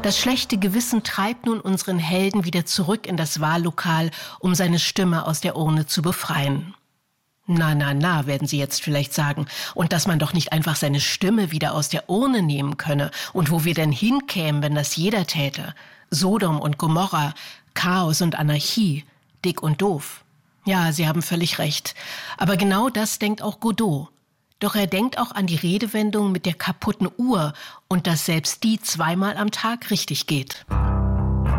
Das schlechte Gewissen treibt nun unseren Helden wieder zurück in das Wahllokal, um seine Stimme aus der Urne zu befreien. Na, werden Sie jetzt vielleicht sagen. Und dass man doch nicht einfach seine Stimme wieder aus der Urne nehmen könne. Und wo wir denn hinkämen, wenn das jeder täte? Sodom und Gomorra, Chaos und Anarchie, dick und doof. Ja, Sie haben völlig recht. Aber genau das denkt auch Godot. Doch er denkt auch an die Redewendung mit der kaputten Uhr und dass selbst die 2-mal am Tag richtig geht.